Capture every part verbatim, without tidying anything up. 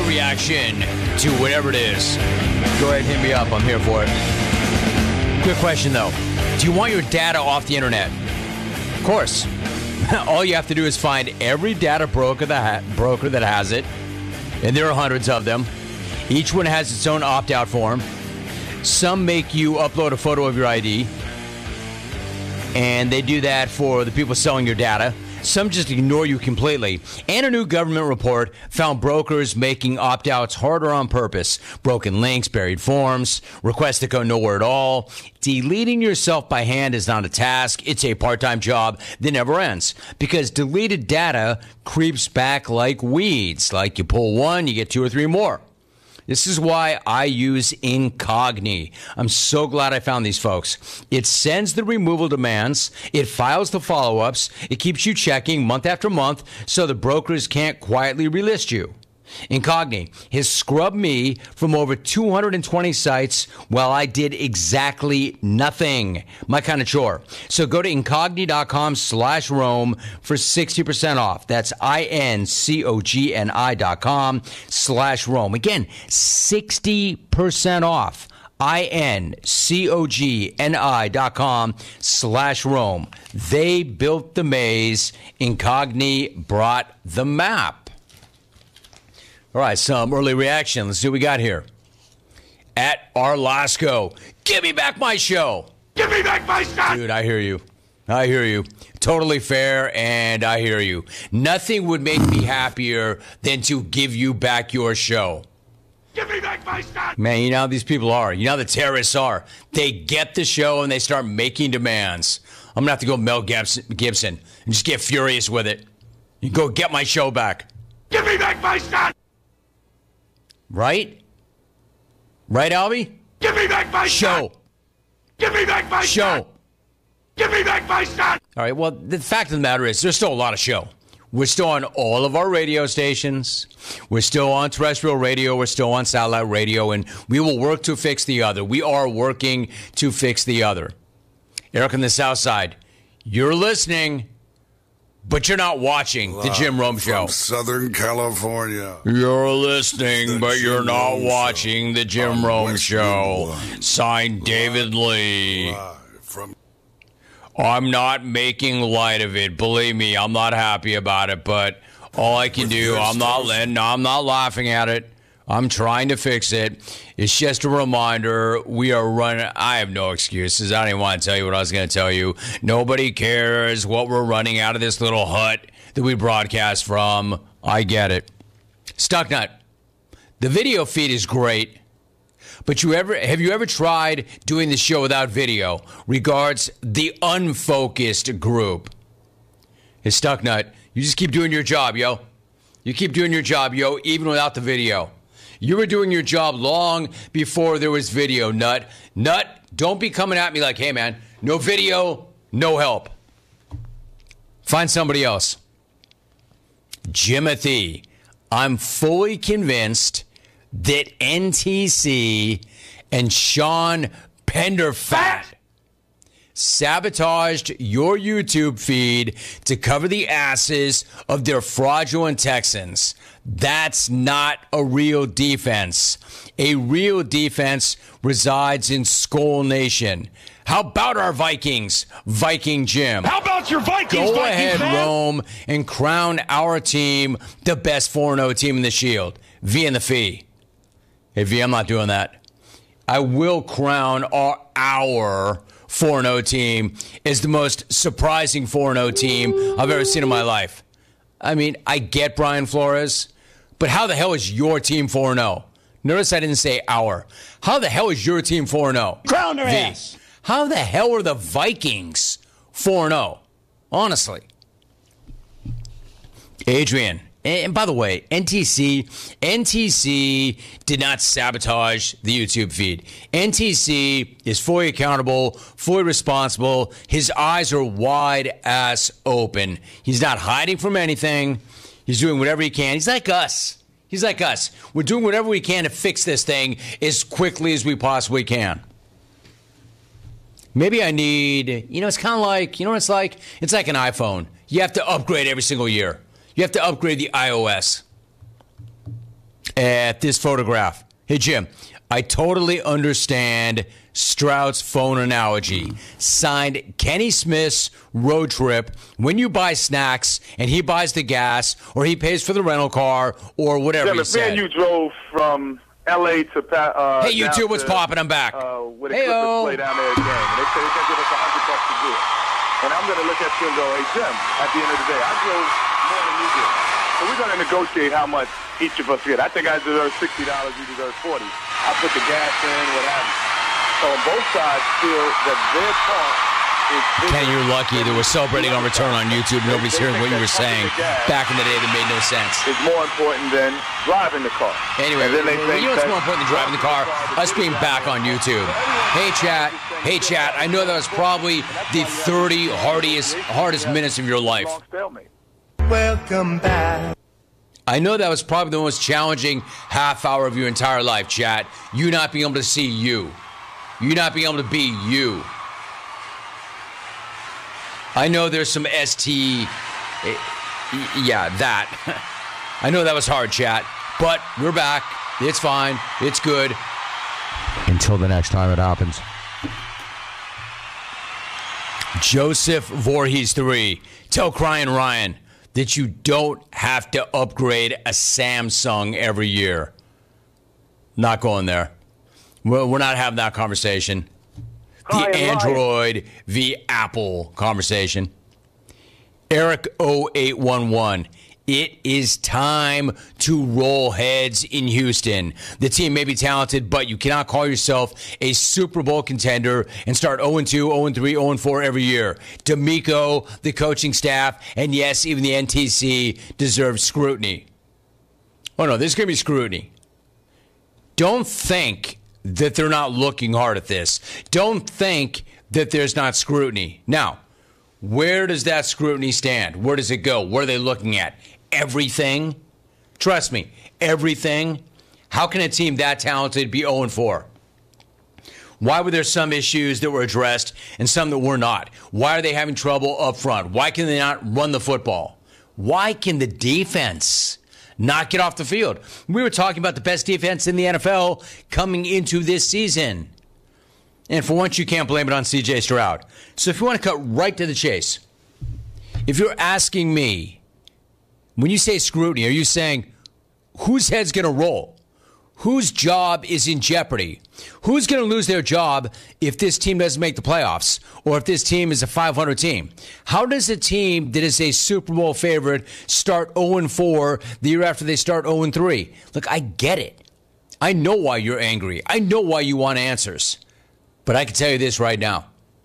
reaction to whatever it is, go ahead and hit me up. I'm here for it. Quick question, though. Do you want your data off the internet? Of course. All you have to do is find every data broker that ha- broker that has it, and there are hundreds of them. Each one has its own opt-out form. Some make you upload a photo of your I D, and they do that for the people selling your data. Some just ignore you completely. And a new government report found brokers making opt-outs harder on purpose. Broken links, buried forms, requests that go nowhere at all. Deleting yourself by hand is not a task. It's a part-time job that never ends. Because deleted data creeps back like weeds. Like you pull one, you get two or three more. This is why I use Incogni. I'm so glad I found these folks. It sends the removal demands. It files the follow-ups. It keeps you checking month after month so the brokers can't quietly relist you. Incogni has scrubbed me from over two hundred twenty sites while I did exactly nothing. My kind of chore. So go to Incogni.com slash Rome for sixty percent off. That's I-N-C-O-G-N-I dot com slash Rome. Again, sixty percent off. I-N-C-O-G-N-I dot com slash Rome. They built the maze. Incogni brought the map. All right, some early reaction. Let's see what we got here. At Arlasco, give me back my show. Give me back my son. Dude, I hear you. I hear you. Totally fair, and I hear you. Nothing would make me happier than to give you back your show. Give me back my son. Man, you know how these people are. You know how the terrorists are. They get the show and they start making demands. I'm going to have to go Mel Gibson, Gibson and just get furious with it. You go get my show back. Give me back my son. Right? Right, Albie? Give me back my show. son. Give me back my show. son. Give me back my son. All right, well, the fact of the matter is there's still a lot of show. We're still on all of our radio stations. We're still on terrestrial radio. We're still on satellite radio, and we will work to fix the other. We are working to fix the other. Eric on the South Side, you're listening, but you're not watching the Jim Rome Show. From Southern California. You're listening, The but Jim you're not Rome watching Show the Jim on Rome West Show. Line. Signed, David Lee. Live from I'm not making light of it. Believe me, I'm not happy about it, but all I can With do, your I'm not toast. letting, I'm not laughing at it. I'm trying to fix it. It's just a reminder. We are running. I have no excuses. I don't even want to tell you what I was going to tell you. Nobody cares what we're running out of this little hut that we broadcast from. I get it. Stucknut. The video feed is great. But you ever have you ever tried doing the show without video? Regards, the unfocused group. Hey, Stucknut, you just keep doing your job, yo. You keep doing your job, yo, even without the video. You were doing your job long before there was video, Nut. Nut, don't be coming at me like, hey, man, no video, no help. Find somebody else. Jimothy, I'm fully convinced that N T C and Sean Penderfat sabotaged your YouTube feed to cover the asses of their fraudulent Texans. That's not a real defense. A real defense resides in Skull Nation. How about our Vikings, Viking Jim? How about your Vikings? Go Vikings, ahead, man? Rome, and crown our team the best four and oh team in the Shield. V and the Fee. Hey, V, I'm not doing that. I will crown our, our four and oh team as the most surprising four and oh team I've ever seen in my life. I mean, I get Brian Flores, but how the hell is your team four and oh? Notice I didn't say our. How the hell is your team four and oh? Crown their V, ass. how the hell are the Vikings four and oh? Honestly. Adrian. And by the way, N T C, N T C did not sabotage the YouTube feed. N T C is fully accountable, fully responsible. His eyes are wide ass open. He's not hiding from anything. He's doing whatever he can. He's like us. He's like us. We're doing whatever we can to fix this thing as quickly as we possibly can. Maybe I need, you know, it's kind of like, you know what it's like? It's like an iPhone. You have to upgrade every single year. You have to upgrade the iOS. at this photograph. Hey, Jim, I totally understand Stroud's phone analogy. Signed Kenny Smith's road trip. When you buy snacks and he buys the gas or he pays for the rental car or whatever Jim, he if me said. and you drove from L A to uh, hey, you two, what's popping? I'm back. Uh, with a Hey-o. Clippers play down there again. And they say they're going to give us a hundred bucks to do it. And I'm going to look at you and go, hey, Jim, at the end of the day, I drove more than you did. So we're going to negotiate how much each of us get. I think I deserve sixty dollars, you deserve forty dollars. I put the gas in, what have you. So on both sides feel that their part is bigger. Ken, you're lucky that we're celebrating our return on YouTube. Nobody's hearing what you were saying back in the day that made no sense. It's more important than driving the car. Anyway, And then they think you know what's that- more important than driving the car? Us being back on YouTube. Hey, chat. Hey, chat. I know that was probably the thirty hardest, hardest minutes of your life. Welcome back. I know that was probably the most challenging half hour of your entire life, chat. You not being able to see you. You not being able to be you. I know there's some S T... Yeah, that. I know that was hard, chat. But we're back. It's fine. It's good. Until the next time it happens. Joseph Voorhees three. Tell Crying Ryan that you don't have to upgrade a Samsung every year. Not going there. Well, we're not having that conversation. The Crying Android Ryan. v. Apple conversation. Eric oh eight one one. It is time to roll heads in Houston. The team may be talented, but you cannot call yourself a Super Bowl contender and start oh and two, oh and three, oh and four every year. D'Amico, the coaching staff, and yes, even the N T C deserve scrutiny. Oh, no, there's going to be scrutiny. Don't think that they're not looking hard at this. Don't think that there's not scrutiny. Now, where does that scrutiny stand? Where does it go? What are they looking at? Everything? Trust me, everything. How can a team that talented be oh and four? Why were there some issues that were addressed and some that were not? Why are they having trouble up front? Why can they not run the football? Why can the defense not get off the field? We were talking about the best defense in the N F L coming into this season. And for once, you can't blame it on C J Stroud. So if you want to cut right to the chase, if you're asking me, when you say scrutiny, are you saying whose head's going to roll? Whose job is in jeopardy? Who's going to lose their job if this team doesn't make the playoffs or if this team is a five hundred team? How does a team that is a Super Bowl favorite start oh and four the year after they start oh and three? Look, I get it. I know why you're angry. I know why you want answers. But I can tell you this right now.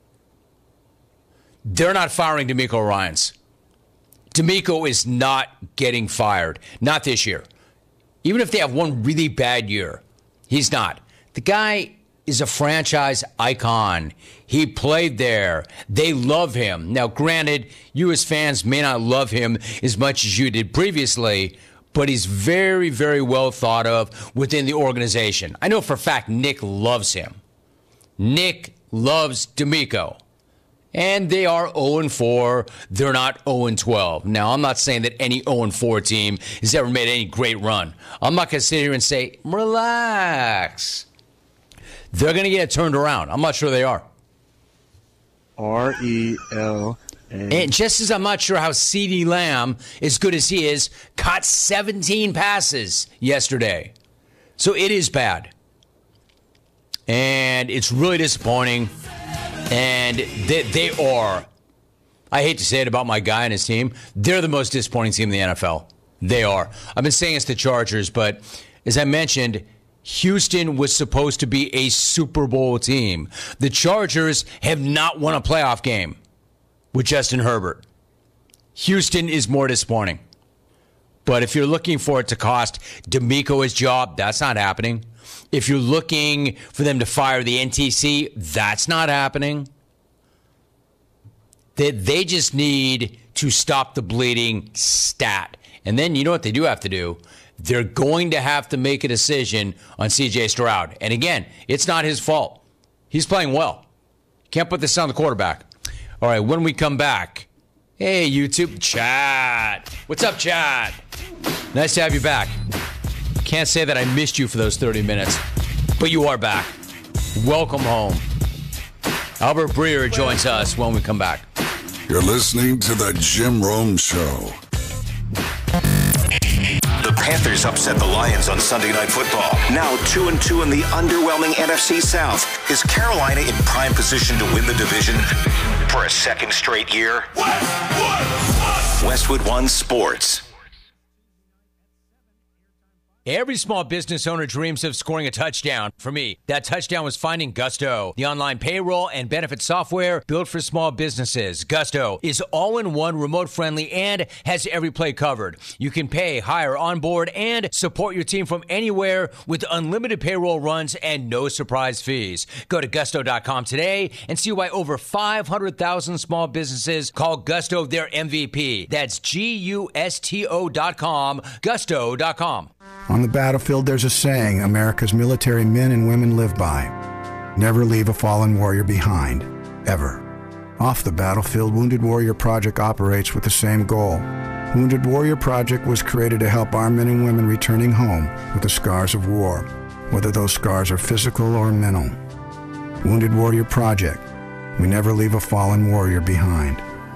They're not firing D'Amico Ryans. D'Amico is not getting fired. Not this year. Even if they have one really bad year, he's not. The guy is a franchise icon. He played there. They love him. Now, granted, you as fans may not love him as much as you did previously, but he's very, very well thought of within the organization. I know for a fact Nick loves him. Nick loves D'Amico. And they are oh and four. They're not oh and twelve. Now, I'm not saying that any oh and four team has ever made any great run. I'm not going to sit here and say, relax. They're going to get it turned around. I'm not sure they are. R E L A. And just as I'm not sure how CeeDee Lamb, as good as he is, caught seventeen passes yesterday. So it is bad. And it's really disappointing. And they, they are, I hate to say it about my guy and his team, they're the most disappointing team in the N F L. They are. I've been saying it's the Chargers, but as I mentioned, Houston was supposed to be a Super Bowl team. The Chargers have not won a playoff game with Justin Herbert. Houston is more disappointing. But if you're looking for it to cost D'Amico his job, that's not happening. If you're looking for them to fire the N T C, that's not happening. They, they just need to stop the bleeding stat. And then you know what they do have to do? They're going to have to make a decision on C J Stroud. And again, it's not his fault. He's playing well. Can't put this on the quarterback. All right, when we come back, hey, YouTube chat. What's up, chat? Nice to have you back. Can't say that I missed you for those thirty minutes, but you are back. Welcome home. Albert Breer joins us when we come back. You're listening to the Jim Rome Show. The Panthers upset the Lions on Sunday Night Football. Now two and two in the underwhelming N F C South. Is Carolina in prime position to win the division for a second straight year? Westwood One Sports. Every small business owner dreams of scoring a touchdown. For me, that touchdown was finding Gusto, the online payroll and benefit software built for small businesses. Gusto is all-in-one, remote-friendly, and has every play covered. You can pay, hire, onboard, and support your team from anywhere with unlimited payroll runs and no surprise fees. Go to gusto dot com today and see why over five hundred thousand small businesses call Gusto their M V P. That's G U S T O dot com, gusto dot com. On the battlefield, there's a saying America's military men and women live by. Never leave a fallen warrior behind, ever. Off the battlefield, Wounded Warrior Project operates with the same goal. Wounded Warrior Project was created to help our men and women returning home with the scars of war, whether those scars are physical or mental. Wounded Warrior Project. We never leave a fallen warrior behind,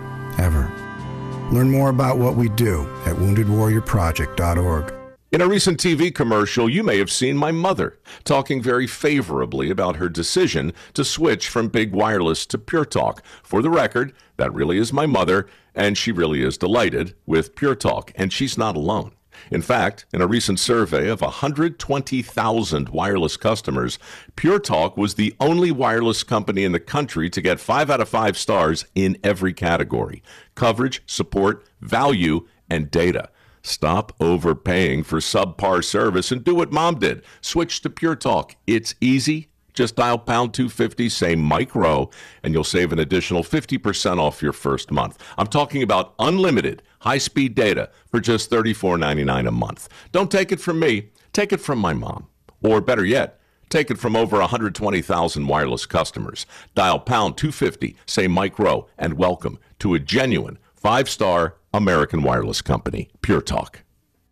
ever. Learn more about what we do at wounded warrior project dot org. In a recent T V commercial, you may have seen my mother talking very favorably about her decision to switch from Big Wireless to Pure Talk. For the record, that really is my mother, and she really is delighted with Pure Talk, and she's not alone. In fact, in a recent survey of one hundred twenty thousand wireless customers, Pure Talk was the only wireless company in the country to get five out of five stars in every category: coverage, support, value, and data. Stop overpaying for subpar service and do what Mom did. Switch to Pure Talk. It's easy. Just dial pound two fifty, say Mike Rowe, and you'll save an additional fifty percent off your first month. I'm talking about unlimited high-speed data for just thirty-four ninety-nine a month. Don't take it from me. Take it from my mom. Or better yet, take it from over one hundred twenty thousand wireless customers. Dial pound two fifty, say Mike Rowe, and welcome to a genuine five-star American wireless company, Pure Talk.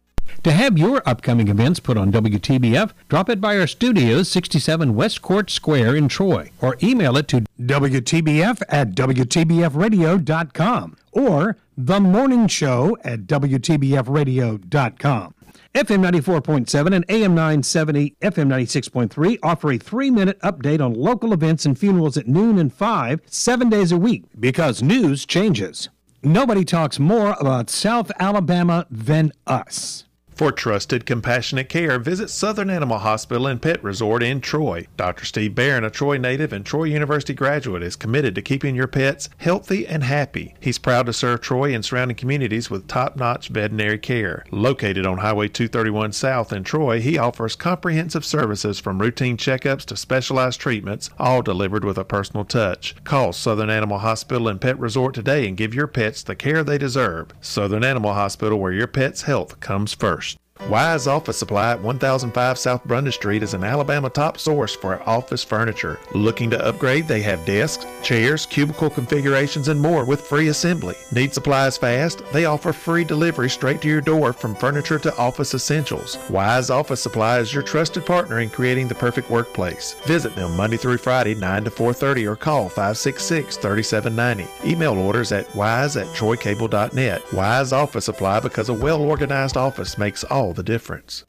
To have your upcoming events put on W T B F, drop it by our studios, sixty-seven West Court Square in Troy, or email it to W T B F at W T B F radio dot com or The Morning Show at W T B F radio dot com. F M ninety-four point seven and A M nine seventy, F M ninety-six point three offer a three-minute update on local events and funerals at noon and five, seven days a week, because news changes. Nobody talks more about South Alabama than us. For trusted, compassionate care, visit Southern Animal Hospital and Pet Resort in Troy. Doctor Steve Barron, a Troy native and Troy University graduate, is committed to keeping your pets healthy and happy. He's proud to serve Troy and surrounding communities with top-notch veterinary care. Located on Highway two thirty-one South in Troy, he offers comprehensive services from routine checkups to specialized treatments, all delivered with a personal touch. Call Southern Animal Hospital and Pet Resort today and give your pets the care they deserve. Southern Animal Hospital, where your pet's health comes first. Wise Office Supply at one thousand five South Brunda Street is an Alabama top source for office furniture. Looking to upgrade? They have desks, chairs, cubicle configurations, and more with free assembly. Need supplies fast? They offer free delivery straight to your door from furniture to office essentials. Wise Office Supply is your trusted partner in creating the perfect workplace. Visit them Monday through Friday, nine to four thirty, or call five six six, three seven nine zero. Email orders at wise at troy cable dot net. Wise Office Supply, because a well-organized office makes all the difference.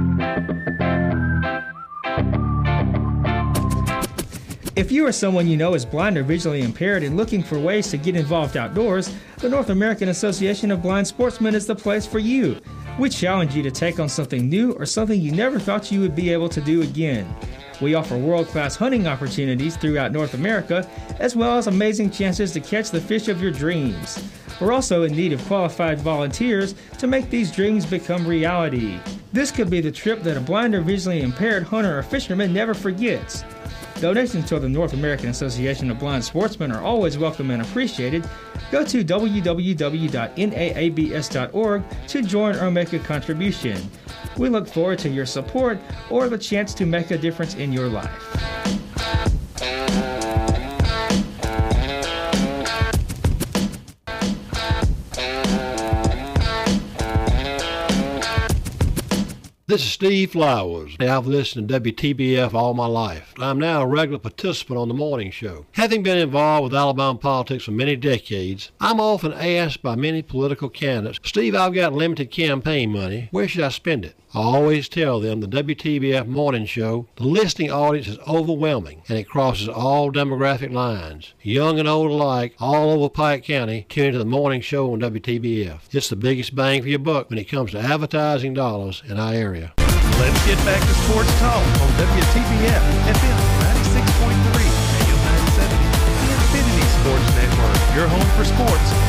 If you or someone you know is blind or visually impaired and looking for ways to get involved outdoors, the North American Association of Blind Sportsmen is the place for you. We challenge you to take on something new or something you never thought you would be able to do again. We offer world-class hunting opportunities throughout North America, as well as amazing chances to catch the fish of your dreams. We're also in need of qualified volunteers to make these dreams become reality. This could be the trip that a blind or visually impaired hunter or fisherman never forgets. Donations to the North American Association of Blind Sportsmen are always welcome and appreciated. Go to w w w dot n a a b s dot org to join or make a contribution. We look forward to your support or the chance to make a difference in your life. This is Steve Flowers. I've listened to W T B F all my life. I'm now a regular participant on the morning show. Having been involved with Alabama politics for many decades, I'm often asked by many political candidates, Steve, I've got limited campaign money. Where should I spend it? I always tell them the W T B F morning show, the listening audience is overwhelming, and it crosses all demographic lines. Young and old alike, all over Pike County, tune into the morning show on W T B F. It's the biggest bang for your buck when it comes to advertising dollars in our area. Let's get back to sports talk on W T B F, F M ninety-six point three, A M nine seventy, the Infinity Sports Network, your home for sports